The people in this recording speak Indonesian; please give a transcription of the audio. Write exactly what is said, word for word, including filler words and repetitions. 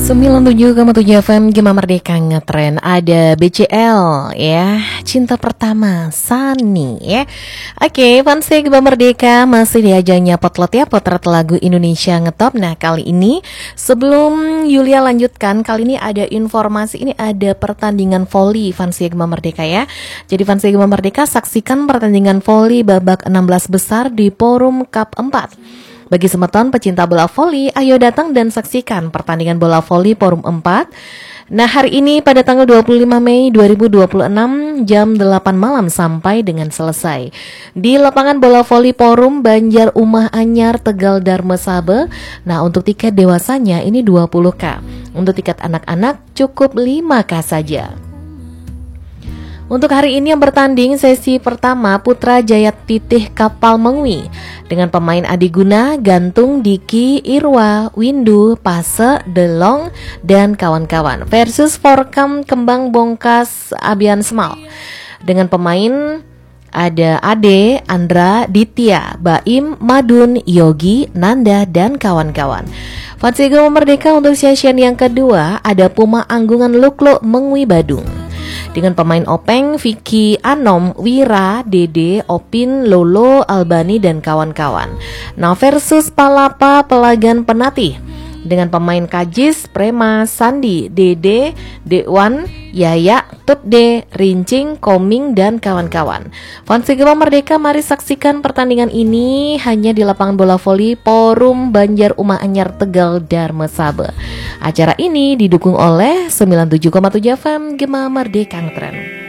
sembilan puluh tujuh koma tujuh F M Gema Merdeka ngetren. Ada B C L ya, Cinta Pertama Sunny ya. Oke, fans Gema Merdeka masih di ajangnya Potlot ya, Potret Lagu Indonesia Ngetop. Nah kali ini sebelum Yulia lanjutkan, kali ini ada informasi, ini ada pertandingan voli fans Gema Merdeka ya. Jadi fans Gema Merdeka saksikan pertandingan voli babak enam belas besar di Forum Cup empat. Bagi semeton pecinta bola voli, ayo datang dan saksikan pertandingan bola voli Forum empat. Nah, hari ini pada tanggal dua puluh lima Mei dua ribu dua puluh enam jam delapan malam sampai dengan selesai di lapangan bola voli Forum Banjar Umah Anyar, Tegal Darmesabe. Nah, untuk tiket dewasanya ini dua puluh ribu. Untuk tiket anak-anak cukup lima ribu saja. Untuk hari ini yang bertanding sesi pertama Putra Jayat Titih Kapal Mengwi dengan pemain Adiguna, Gantung, Diki, Irwa, Windu, Pase, Delong, dan kawan-kawan versus Forkam Kembang Bongkas Abian Semal dengan pemain ada Ade, Andra, Ditya, Baim, Madun, Yogi, Nanda, dan kawan-kawan. Fans Gema Merdeka untuk session yang kedua ada Puma Anggungan Lukluk Mengwi Badung dengan pemain Openg, Vicky, Anom, Wira, Dede, Opin, Lolo, Albani, dan kawan-kawan. Nah versus Palapa Pelagan Penati dengan pemain Kajis, Prema, Sandi, Dede, Dewan, Yaya, Tupde, Rincing, Koming, dan kawan-kawan. Fans Gema Merdeka, mari saksikan pertandingan ini hanya di lapangan bola voli Forum Banjar Umah Anyar, Tegal Darmesabe. Acara ini didukung oleh sembilan puluh tujuh koma tujuh F M Gema Merdeka Ngetren.